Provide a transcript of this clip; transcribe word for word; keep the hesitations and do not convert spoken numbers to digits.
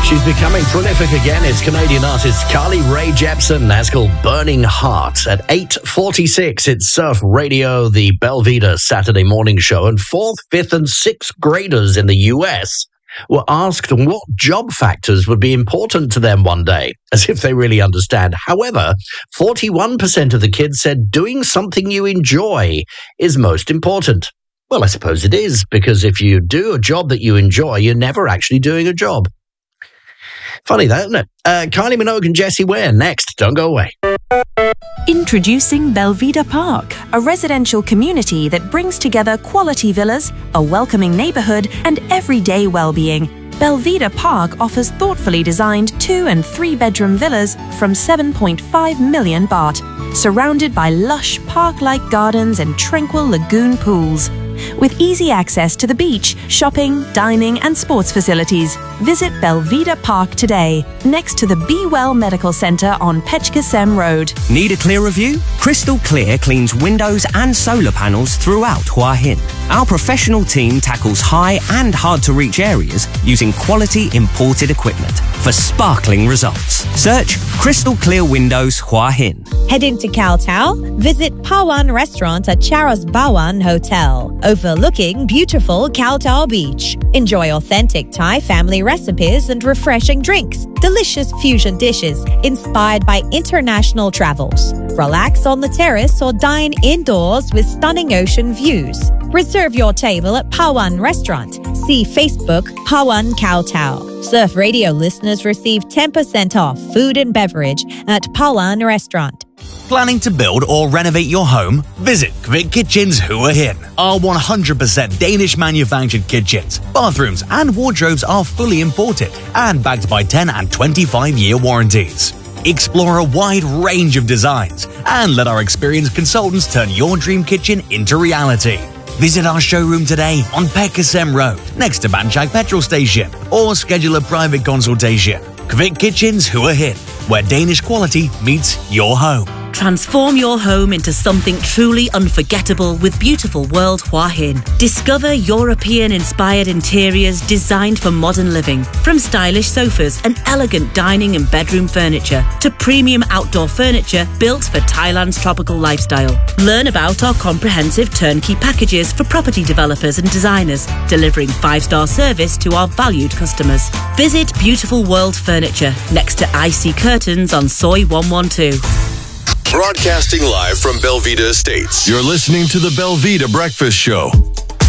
She's becoming prolific again. It's Canadian artist Carly Rae Jepsen. That's called Burning Heart. At eight forty-six, it's Surf Radio, the Belvedere Saturday morning show. And fourth, fifth, and sixth graders in the U S were asked what job factors would be important to them one day, as if they really understand. However, forty-one percent of the kids said doing something you enjoy is most important. Well, I suppose it is, because if you do a job that you enjoy, you're never actually doing a job. Funny that, isn't it? Uh, Kylie Minogue and Jessie Ware next. Don't go away. Introducing Belvedere Park, a residential community that brings together quality villas, a welcoming neighborhood, and everyday well-being. Belvedere Park offers thoughtfully designed two- and three-bedroom villas from seven point five million baht, surrounded by lush park-like gardens and tranquil lagoon pools. With easy access to the beach, shopping, dining, and sports facilities, visit Belvedere Park today, next to the Be Well Medical Centre on Petchkasem Road. Need a clearer view? Crystal Clear cleans windows and solar panels throughout Hua Hin. Our professional team tackles high and hard-to-reach areas using quality imported equipment for sparkling results. Search Crystal Clear Windows Hua Hin. Heading to Kowtow? Visit Pawan Restaurant at Charos Bawan Hotel, overlooking beautiful Kowtow Beach. Enjoy authentic Thai family recipes and refreshing drinks, delicious fusion dishes inspired by international travels. Relax on the terrace or dine indoors with stunning ocean views. Reserve your table at Pawan Restaurant. See Facebook Pawan Kowtow. Surf Radio listeners receive ten percent off food and beverage at Pawan Restaurant. Planning to build or renovate your home? Visit Kvik Kitchens Hua Hin. Our one hundred percent Danish manufactured kitchens, bathrooms and wardrobes are fully imported and backed by ten and twenty-five year warranties. Explore a wide range of designs and let our experienced consultants turn your dream kitchen into reality. Visit our showroom today on Petchkasem Road, next to Banchak Petrol Station, or schedule a private consultation. Kvik Kitchens Hua Hin, where Danish quality meets your home. Transform your home into something truly unforgettable with Beautiful World Hua Hin. Discover European-inspired interiors designed for modern living, from stylish sofas and elegant dining and bedroom furniture to premium outdoor furniture built for Thailand's tropical lifestyle. Learn about our comprehensive turnkey packages for property developers and designers, delivering five-star service to our valued customers. Visit Beautiful World Furniture next to I C Curtains on Soi one one two. Broadcasting live from Belvedere Estates. You're listening to the Belvedere Breakfast Show.